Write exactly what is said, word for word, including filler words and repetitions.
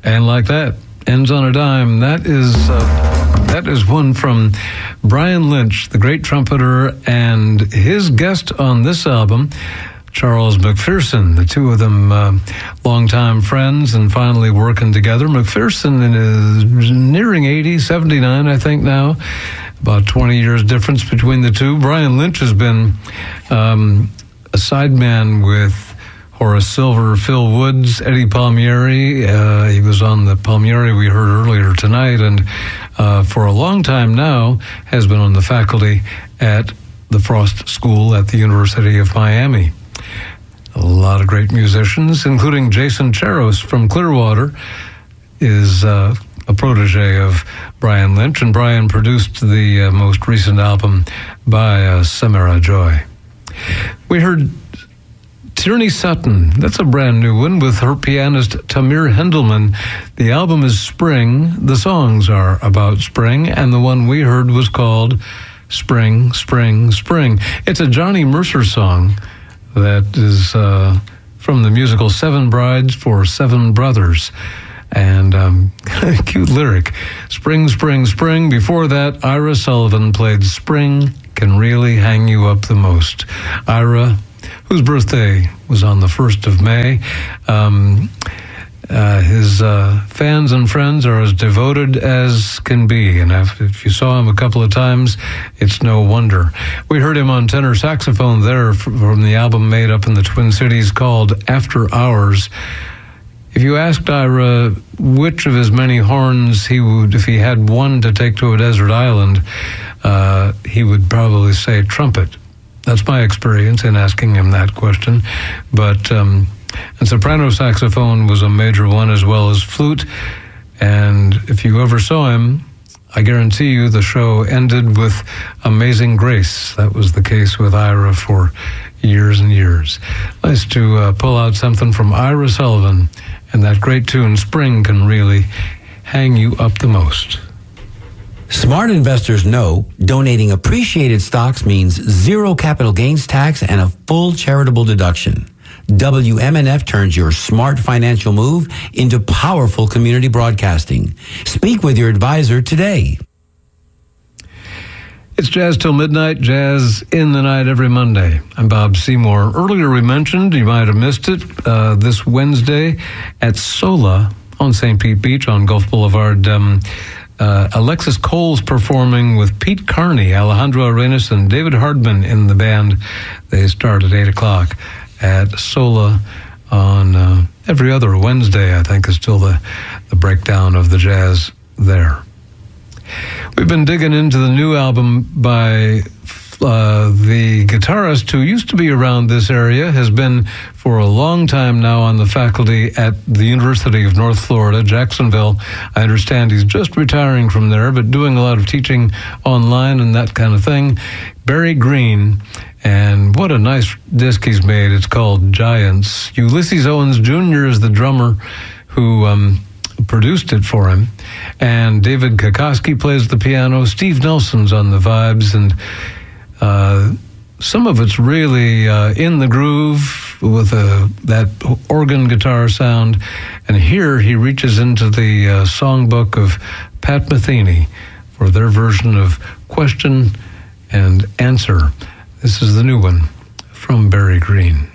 And like that, ends on a dime. That is uh, that is one from Brian Lynch, the great trumpeter, and his guest on this album, Charles McPherson. The two of them, uh, longtime friends and finally working together. McPherson is nearing eighty, seventy-nine, I think now. About twenty years difference between the two. Brian Lynch has been um, a sideman with Horace Silver, Phil Woods, Eddie Palmieri. Uh, he was on the Palmieri we heard earlier tonight, and uh, for a long time now has been on the faculty at the Frost School at the University of Miami. A lot of great musicians, including Jason Charos from Clearwater, is uh, a protege of Brian Lynch, and Brian produced the uh, most recent album by uh, Samara Joy. We heard Tierney Sutton. That's a brand new one with her pianist Tamir Hendelman. The album is Spring. The songs are about spring, and the one we heard was called Spring, Spring, Spring. It's a Johnny Mercer song that is uh, from the musical Seven Brides for Seven Brothers. And um, cute lyric. Spring, spring, spring. Before that, Ira Sullivan played Spring Can Really Hang You Up the Most. Ira, whose birthday was on the first of May. Um, uh, his uh, fans and friends are as devoted as can be, and if, if you saw him a couple of times, it's no wonder. We heard him on tenor saxophone there from the album made up in the Twin Cities called After Hours. If you asked Ira which of his many horns he would, if he had one to take to a desert island, uh, he would probably say trumpet. That's my experience in asking him that question. But um, and soprano saxophone was a major one, as well as flute. And if you ever saw him, I guarantee you the show ended with Amazing Grace. That was the case with Ira for years and years. Nice to uh, pull out something from Ira Sullivan and that great tune, Spring Can Really Hang You Up the Most. Smart investors know donating appreciated stocks means zero capital gains tax and a full charitable deduction. W M N F turns your smart financial move into powerful community broadcasting. Speak with your advisor today. It's Jazz Till Midnight, Jazz in the Night every Monday. I'm Bob Seymour. Earlier we mentioned, you might have missed it, uh, this Wednesday at Sola on Saint Pete Beach on Gulf Boulevard. Um, uh, Alexis Cole's performing with Pete Carney, Alejandro Arenas, and David Hardman in the band. They start at eight o'clock at Sola on uh, every other Wednesday, I think, is still the, the breakdown of the jazz there. We've been digging into the new album by uh, the guitarist who used to be around this area, has been for a long time now on the faculty at the University of North Florida, Jacksonville. I understand he's just retiring from there, but doing a lot of teaching online and that kind of thing. Barry Green, and what a nice disc he's made. It's called Giants. Ulysses Owens Junior is the drummer who um, produced it for him, and David Kokoski plays the piano. Steve Nelson's on the vibes, and uh, some of it's really uh, in the groove with a, that organ guitar sound. And here he reaches into the uh, songbook of Pat Metheny for their version of Question and Answer. This is the new one from Barry Green.